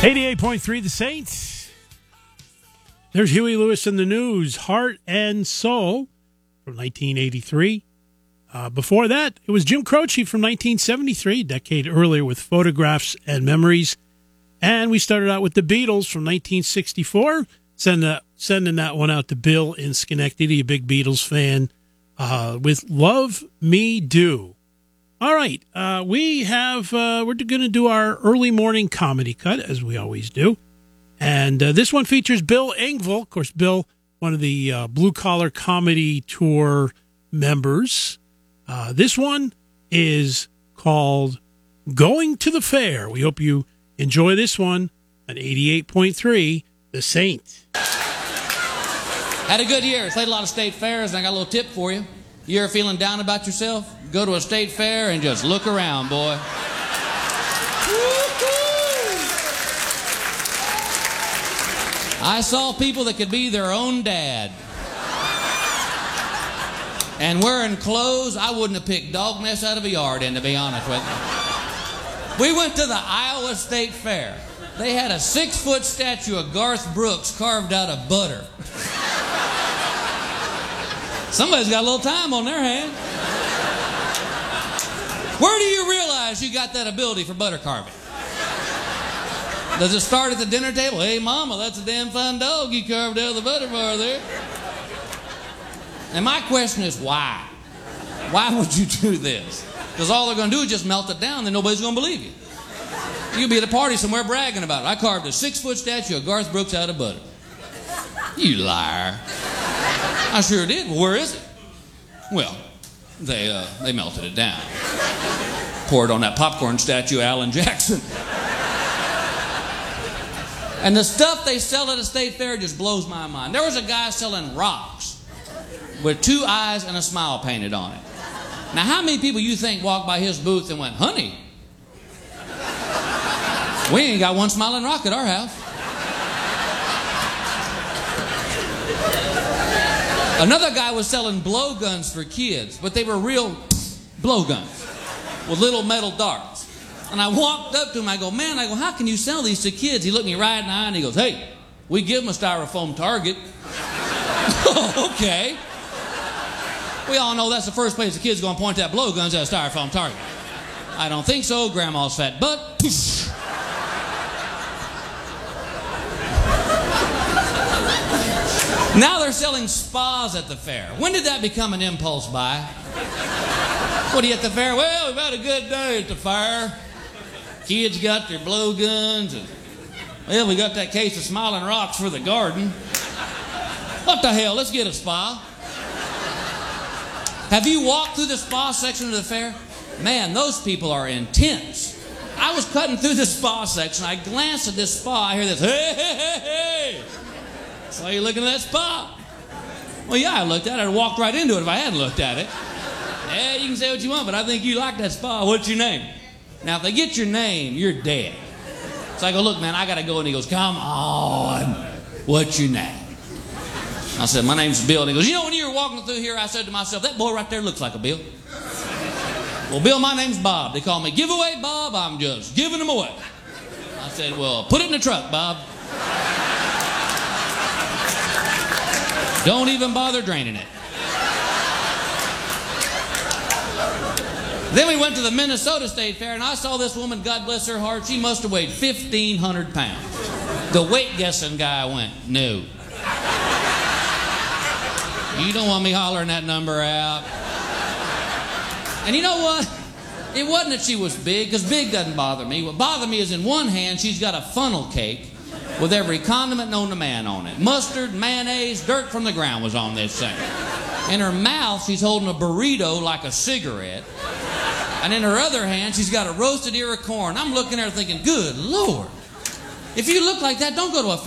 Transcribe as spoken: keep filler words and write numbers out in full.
eighty-eight point three The Saints. There's Huey Lewis in the News, Heart and Soul from nineteen eighty-three. Uh, before that, it was Jim Croce from nineteen seventy-three, a decade earlier with Photographs and Memories. And we started out with the Beatles from nineteen sixty-four, send a, sending that one out to Bill in Schenectady, a big Beatles fan, uh, with Love Me Do. All right, uh, we have, uh, we're going to do our early morning comedy cut, as we always do. And uh, this one features Bill Engvall. Of course, Bill, one of the uh, Blue Collar Comedy Tour members. Uh, this one is called Going to the Fair. We hope you enjoy this one on eighty-eight point three The Saint. Had a good year. Played a lot of state fairs, and I got a little tip for you. You ever feeling down about yourself? Go to a state fair and just look around, boy. I saw people that could be their own dad. And wearing clothes I wouldn't have picked dog mess out of a yard in, to be honest with you. We went to the Iowa State Fair. They had a six-foot statue of Garth Brooks carved out of butter. Somebody's got a little time on their hand. Where do you realize you got that ability for butter carving? Does it start at the dinner table? Hey, Mama, that's a damn fine dog you carved out of the butter bar there. And my question is, why? Why would you do this? Because all they're going to do is just melt it down, then nobody's going to believe you. You'll be at a party somewhere bragging about it. I carved a six-foot statue of Garth Brooks out of butter. You liar. I sure did. Well, where is it? Well, they uh, they melted it down. Poured on that popcorn statue, Alan Jackson. And the stuff they sell at a state fair just blows my mind. There was a guy selling rocks with two eyes and a smile painted on it. Now, how many people you think walked by his booth and went, honey, we ain't got one smiling rock at our house. Another guy was selling blowguns for kids, but they were real blowguns with little metal darts. And I walked up to him, I go, man, I go, how can you sell these to kids? He looked me right in the eye and he goes, hey, we give them a styrofoam target. Oh, okay. We all know that's the first place the kid's going to point that blowguns at a styrofoam target. I don't think so, Grandma's fat butt. Now they're selling spas at the fair. When did that become an impulse buy? What are you at the fair? Well, we've had a good day at the fair. Kids got their blowguns, and well, we got that case of Smiling Rocks for the garden. What the hell? Let's get a spa. Have you walked through the spa section of the fair? Man, those people are intense. I was cutting through the spa section. I glanced at this spa. I hear this, hey, hey, hey, hey. So you're looking at that spa? Well, yeah, I looked at it. I'd walked right into it if I hadn't looked at it. Yeah, you can say what you want, but I think you like that spa. What's your name? Now, if they get your name, you're dead. So I go, look, man, I got to go. And he goes, come on. What's your name? I said, my name's Bill. And he goes, you know, when you were walking through here, I said to myself, that boy right there looks like a Bill. Well, Bill, my name's Bob. They call me Giveaway Bob. I'm just giving them away. I said, well, put it in the truck, Bob. Don't even bother draining it. Then we went to the Minnesota State Fair, and I saw this woman, God bless her heart, she must have weighed fifteen hundred pounds. The weight guessing guy went, no. You don't want me hollering that number out. And you know what? It wasn't that she was big, because big doesn't bother me. What bothered me is in one hand, she's got a funnel cake with every condiment known to man on it. Mustard, mayonnaise, dirt from the ground was on this thing. In her mouth, she's holding a burrito like a cigarette. And in her other hand, she's got a roasted ear of corn. I'm looking at her thinking, good Lord. If you look like that, don't go to a fair.